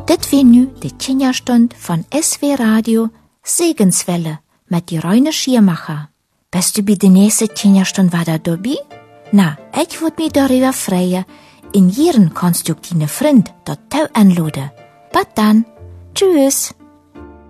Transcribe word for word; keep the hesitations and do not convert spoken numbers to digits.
Dit wie nu de Tjenjastund van S W Radio Segenswelle met die Reine Schiermacher. Bist du bei de nächste Tjenjastund wieder dabei? Na, ich würd mich darüber freuen. In jeden konstruktiven Freund dort tau anladen. Bis dann. Tschüss.